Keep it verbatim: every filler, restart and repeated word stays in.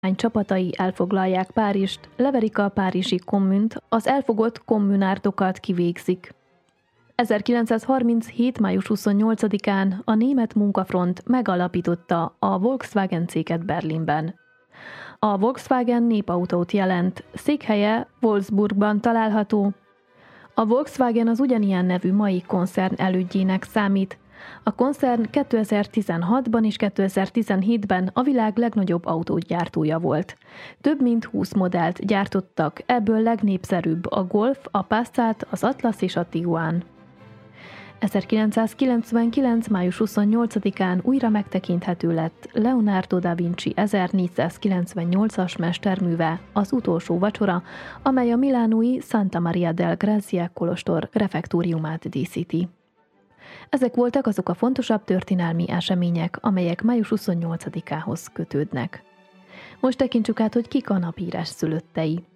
csapatai elfoglalják Párizst, leverik a párizsi kommunt, az elfogott kommunárdokat kivégzik. ezerkilencszázharminchét. május huszonnyolcadikán a német munkafront megalapította a Volkswagen céget Berlinben. A Volkswagen népautót jelent, székhelye Wolfsburgban található. A Volkswagen az ugyanilyen nevű mai koncern elődjének számít. A koncern kétezer-tizenhatban és kétezer-tizenhétben a világ legnagyobb autógyártója volt. Több mint húsz modellt gyártottak, ebből legnépszerűbb a Golf, a Passat, az Atlas és a Tiguan. ezerkilencszázkilencvenkilenc. május huszonnyolcadikán újra megtekinthető lett Leonardo da Vinci ezernégyszázkilencvennyolcas mesterműve, Az utolsó vacsora, amely a milánói Santa Maria del Grazie kolostor refektóriumát díszíti. Ezek voltak azok a fontosabb történelmi események, amelyek május huszonnyolcadikához kötődnek. Most tekintsük át, hogy kik a napírás szülöttei.